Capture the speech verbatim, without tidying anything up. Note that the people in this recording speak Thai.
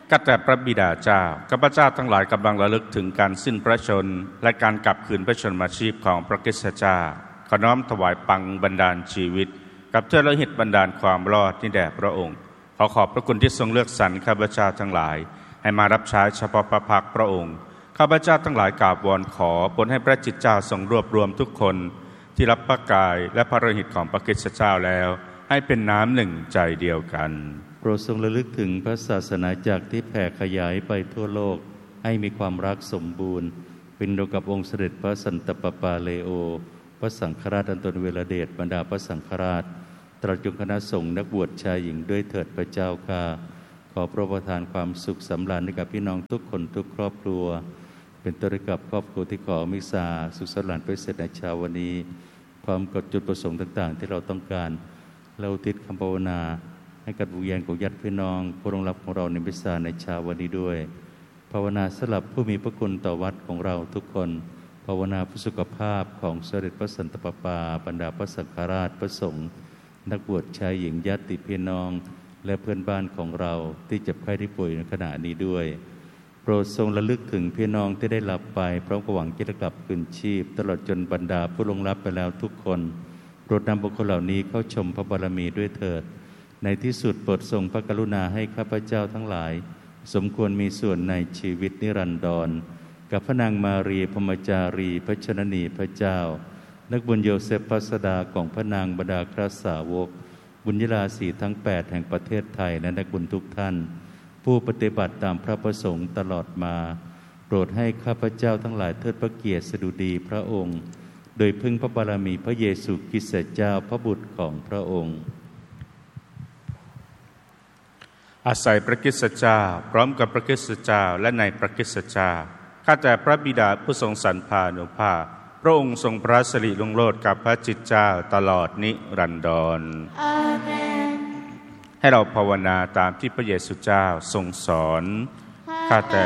ข้าแต่พระบิดาเจ้าข้าพเจ้าทั้งหลายกำลังระลึกถึงการสิ้นพระชนม์และการกลับคืนพระชนมาชีพของพระคริสตเจ้าขอน้อมถวายปังบันดาลชีวิตกับเจ้าละหิตบันดาลความรอดนี่แด่พระองค์ขอขอบพระคุณที่ทรงเลือกสรรข้าพเจ้าทั้งหลายให้มารับใช้เฉพาะพระพักพระองค์ข้าพเจ้าทั้งหลายกราบวอนขอโปรดให้พระจิตเจ้าทรงรวบรวมทุกคนที่รับพระกายและพระโลหิตของพระคริสตเจ้าแล้วให้เป็นน้ำหนึ่งใจเดียวกันโปรดทรงระลึกถึงพระศาสนาจักรที่แผ่ขยายไปทั่วโลกให้มีความรักสมบูรณ์เป็นเดียวกับองค์เสด็จพระสันตะปาปาเลโอพระสังฆราชอันตนเวลเดชบรรดาพระสังฆราชตรัสจงคณะสงฆ์นักบวชชายหญิงด้วยเถิดพระเจ้าค่ะขอพระประทานความสุขสำราญให้กับพี่น้องทุกคนทุกครอบครัวเป็นต้นกับครอบครัวที่ขอมิสาสุขสำราญไปเสร็จในเช้าวันนี้ความกดจุดประสงค์ต่างๆที่เราต้องการเราอุทิศคำภาวนาให้กับวิญญาณของญาติพี่น้องผู้ร่วงรับของเราในมิสาในเช้าวันนี้ด้วยภาวนาสำหรับผู้มีพระคุณต่อวัดของเราทุกคนภาวนาเพื่อสุขภาพของสมเด็จพระสันตะปาปาบรรดาพระสังฆราชพระสงฆ์นักบวชชายหญิงญาติพี่น้องและเพื่อนบ้านของเราที่เจ็บไข้ได้ป่วยในขณะนี้ด้วยโปรดทรงระลึกถึงพี่น้องที่ได้หลับไปพร้อมกับหวังจะกลับคืนชีพตลอดจนบรรดาผู้ล่วงลับไปแล้วทุกคนโปรดนำบุคคลเหล่านี้เข้าชมพระบารมีด้วยเถิดในที่สุดโปรดทรงพระกรุณาให้ข้าพเจ้าทั้งหลายสมควรมีส่วนในชีวิตนิรันดรกับพระนางมารีพรหมจารีพระชนนีพระเจ้านักบุญโยเซฟพัสดาของพระนางบรรดาคราสาวกบุญยราศีทั้งแปดแห่งประเทศไทยและนักบุญทุกท่านผู้ปฏิบัติตามพระประสงค์ตลอดมาโปรดให้ข้าพเจ้าทั้งหลายเทิดพระเกียรติสดุดีพระองค์โดยพึ่งพระบารมีพระเยซูคริสต์เจ้าพระบุตรของพระองค์อาศัยพระคริสตเจ้าพร้อมกับพระคริสตเจ้าและในพระคริสตเจ้าข้าแต่พระบิดาผู้ทรงสรรพานุภาพพระองค์ทรงพระสิริรุ่งโรจน์กับพระจิตเจ้าตลอดนิรันดรอาเมนให้เราภาวนาตามที่พระเยซูเจ้าทรงสอนข้าแต่